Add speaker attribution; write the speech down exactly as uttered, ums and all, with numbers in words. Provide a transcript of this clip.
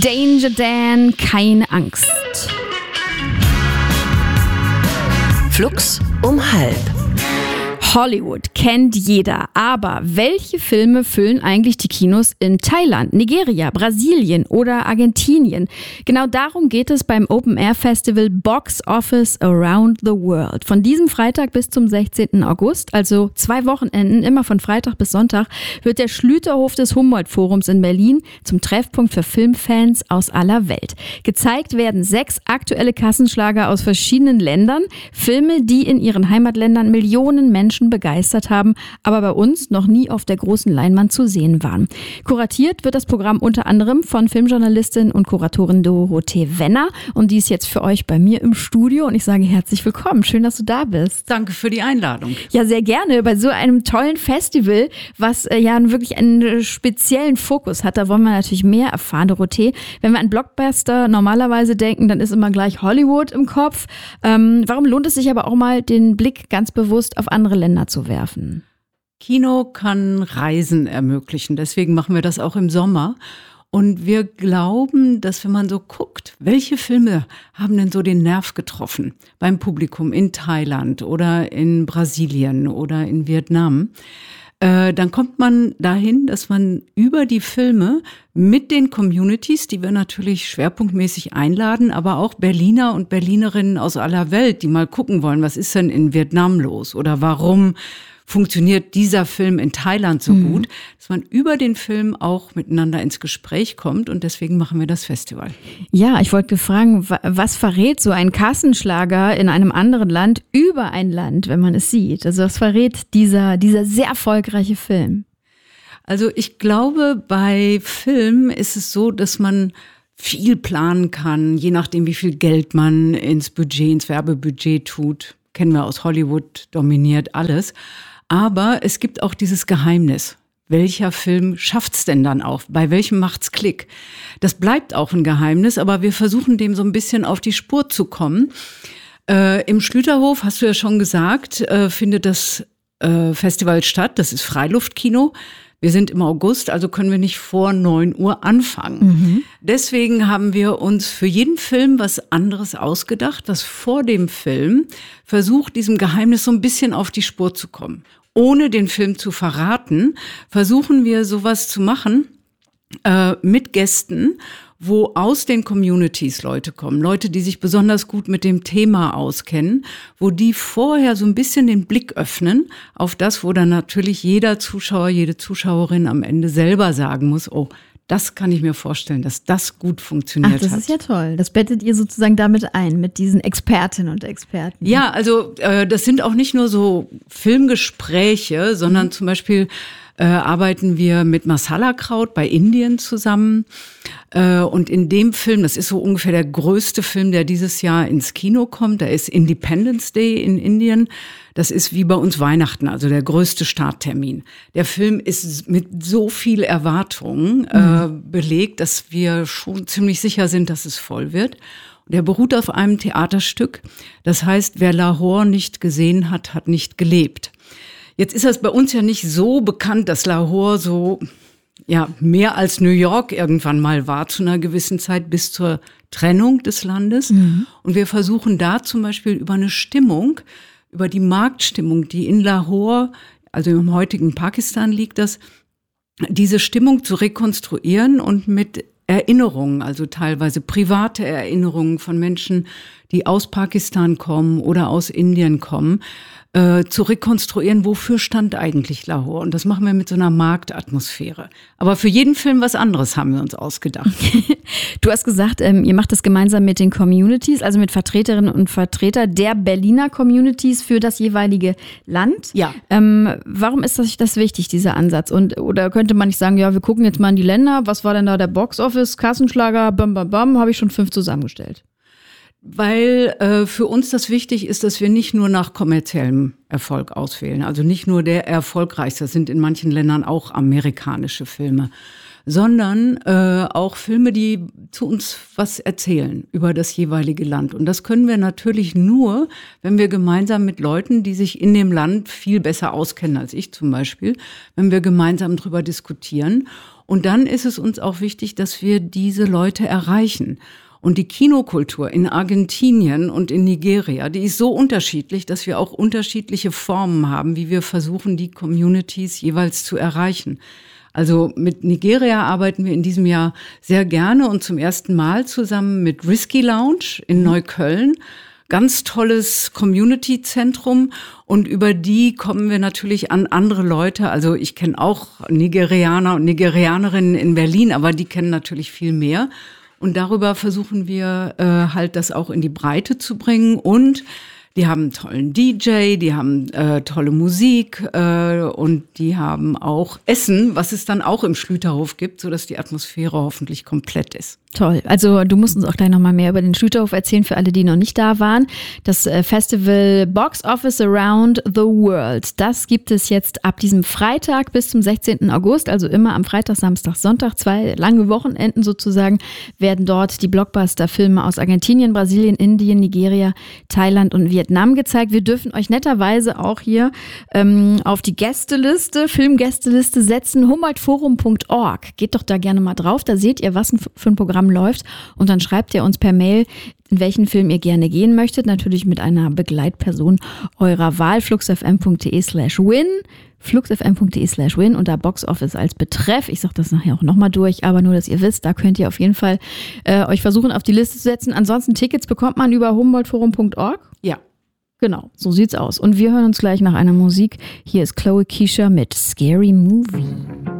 Speaker 1: Danger Dan, keine Angst.
Speaker 2: Flux um halb.
Speaker 1: Hollywood kennt jeder, aber welche Filme füllen eigentlich die Kinos in Thailand, Nigeria, Brasilien oder Argentinien? Genau darum geht es beim Open Air Festival Box Office Around the World. Von diesem Freitag bis zum sechzehnten August, also zwei Wochenenden, immer von Freitag bis Sonntag, wird der Schlüterhof des Humboldt-Forums in Berlin zum Treffpunkt für Filmfans aus aller Welt. Gezeigt werden sechs aktuelle Kassenschlager aus verschiedenen Ländern, Filme, die in ihren Heimatländern Millionen Menschen begeistert haben, aber bei uns noch nie auf der großen Leinwand zu sehen waren. Kuratiert wird das Programm unter anderem von Filmjournalistin und Kuratorin Dorothee Wenner und die ist jetzt für euch bei mir im Studio und ich sage herzlich willkommen. Schön, dass du da bist.
Speaker 3: Danke für die Einladung.
Speaker 1: Ja, sehr gerne. Bei so einem tollen Festival, was äh, ja wirklich einen speziellen Fokus hat, da wollen wir natürlich mehr erfahren, Dorothee. Wenn wir an Blockbuster normalerweise denken, dann ist immer gleich Hollywood im Kopf. Ähm, warum lohnt es sich aber auch mal, den Blick ganz bewusst auf andere Länder zu werfen?
Speaker 3: Kino kann Reisen ermöglichen, deswegen machen wir das auch im Sommer. Und wir glauben, dass wenn man so guckt, welche Filme haben denn so den Nerv getroffen beim Publikum in Thailand oder in Brasilien oder in Vietnam, äh, dann kommt man dahin, dass man über die Filme mit den Communities, die wir natürlich schwerpunktmäßig einladen, aber auch Berliner und Berlinerinnen aus aller Welt, die mal gucken wollen, was ist denn in Vietnam los oder warum funktioniert dieser Film in Thailand so mhm. gut, dass man über den Film auch miteinander ins Gespräch kommt und deswegen machen wir das Festival.
Speaker 1: Ja, ich wollte fragen, was verrät so ein Kassenschlager in einem anderen Land über ein Land, wenn man es sieht? Also was verrät dieser, dieser sehr erfolgreiche Film?
Speaker 3: Also ich glaube, bei Film ist es so, dass man viel planen kann, je nachdem, wie viel Geld man ins Budget, ins Werbebudget tut. Kennen wir aus Hollywood, dominiert alles. Aber es gibt auch dieses Geheimnis. Welcher Film schafft's denn dann auch? Bei welchem macht's Klick? Das bleibt auch ein Geheimnis, aber wir versuchen dem so ein bisschen auf die Spur zu kommen. Äh, im Schlüterhof, hast du ja schon gesagt, äh, findet das äh, Festival statt. Das ist Freiluftkino. Wir sind im August, also können wir nicht vor neun Uhr anfangen. Mhm. Deswegen haben wir uns für jeden Film was anderes ausgedacht, was vor dem Film versucht, diesem Geheimnis so ein bisschen auf die Spur zu kommen. Ohne den Film zu verraten, versuchen wir sowas zu machen äh, mit Gästen, wo aus den Communities Leute kommen, Leute, die sich besonders gut mit dem Thema auskennen, wo die vorher so ein bisschen den Blick öffnen auf das, wo dann natürlich jeder Zuschauer, jede Zuschauerin am Ende selber sagen muss, oh, das kann ich mir vorstellen, dass das gut funktioniert hat.
Speaker 1: Ach, das
Speaker 3: hat.
Speaker 1: ist ja toll. Das bettet ihr sozusagen damit ein, mit diesen Expertinnen und Experten.
Speaker 3: Ja, also äh, das sind auch nicht nur so Filmgespräche, sondern mhm. zum Beispiel Äh, arbeiten wir mit Masala Kraut bei Indien zusammen. Äh, und in dem Film, das ist so ungefähr der größte Film, der dieses Jahr ins Kino kommt, da ist Independence Day in Indien. Das ist wie bei uns Weihnachten, also der größte Starttermin. Der Film ist mit so viel Erwartung mhm. äh, belegt, dass wir schon ziemlich sicher sind, dass es voll wird. Der beruht auf einem Theaterstück. Das heißt, wer Lahore nicht gesehen hat, hat nicht gelebt. Jetzt ist das bei uns ja nicht so bekannt, dass Lahore so ja mehr als New York irgendwann mal war zu einer gewissen Zeit bis zur Trennung des Landes. Mhm. Und wir versuchen da zum Beispiel über eine Stimmung, über die Marktstimmung, die in Lahore, also im heutigen Pakistan liegt das, diese Stimmung zu rekonstruieren und mit Erinnerungen, also teilweise private Erinnerungen von Menschen, die aus Pakistan kommen oder aus Indien kommen, äh, zu rekonstruieren, wofür stand eigentlich Lahore. Und das machen wir mit so einer Marktatmosphäre. Aber für jeden Film was anderes haben wir uns ausgedacht.
Speaker 1: Du hast gesagt, ähm, ihr macht das gemeinsam mit den Communities, also mit Vertreterinnen und Vertretern der Berliner Communities für das jeweilige Land.
Speaker 3: Ja.
Speaker 1: Ähm, warum ist das, das wichtig, dieser Ansatz? Und oder könnte man nicht sagen, ja, wir gucken jetzt mal in die Länder, was war denn da der Box-Office, Kassenschlager, bam, bam, bam, habe ich schon fünf zusammengestellt.
Speaker 3: Weil äh, für uns das wichtig ist, dass wir nicht nur nach kommerziellem Erfolg auswählen. Also nicht nur der erfolgreichste, das sind in manchen Ländern auch amerikanische Filme, sondern äh, auch Filme, die zu uns was erzählen über das jeweilige Land. Und das können wir natürlich nur, wenn wir gemeinsam mit Leuten, die sich in dem Land viel besser auskennen als ich zum Beispiel, wenn wir gemeinsam drüber diskutieren. Und dann ist es uns auch wichtig, dass wir diese Leute erreichen. Und die Kinokultur in Argentinien und in Nigeria, die ist so unterschiedlich, dass wir auch unterschiedliche Formen haben, wie wir versuchen, die Communities jeweils zu erreichen. Also mit Nigeria arbeiten wir in diesem Jahr sehr gerne und zum ersten Mal zusammen mit Risky Lounge in Neukölln. Ganz tolles Community-Zentrum und über die kommen wir natürlich an andere Leute. Also ich kenne auch Nigerianer und Nigerianerinnen in Berlin, aber die kennen natürlich viel mehr. Und darüber versuchen wir äh, halt das auch in die Breite zu bringen. Und die haben einen tollen D J, die haben äh, tolle Musik äh, und die haben auch Essen, was es dann auch im Schlüterhof gibt, sodass die Atmosphäre hoffentlich komplett ist.
Speaker 1: Toll. Also du musst uns auch gleich nochmal mehr über den Schlüterhof erzählen, für alle, die noch nicht da waren. Das Festival Box Office Around the World, das gibt es jetzt ab diesem Freitag bis zum sechzehnten August, also immer am Freitag, Samstag, Sonntag, zwei lange Wochenenden sozusagen, werden dort die Blockbuster-Filme aus Argentinien, Brasilien, Indien, Nigeria, Thailand und Vietnam gezeigt. Wir dürfen euch netterweise auch hier ähm, auf die Gästeliste, Filmgästeliste setzen, humboldtforum punkt org. Geht doch da gerne mal drauf, da seht ihr, was für ein Programm läuft und dann schreibt ihr uns per Mail, in welchen Film ihr gerne gehen möchtet, natürlich mit einer Begleitperson eurer Wahl, fluxfm.de slash win, fluxfm.de slash win und da Box Office als Betreff. Ich sage das nachher auch nochmal durch, aber nur, dass ihr wisst, da könnt ihr auf jeden Fall äh, euch versuchen, auf die Liste zu setzen. Ansonsten Tickets bekommt man über humboldtforum punkt org.
Speaker 3: Ja.
Speaker 1: Genau, so sieht's aus. Und wir hören uns gleich nach einer Musik. Hier ist Chloe Keisha mit Scary Movie.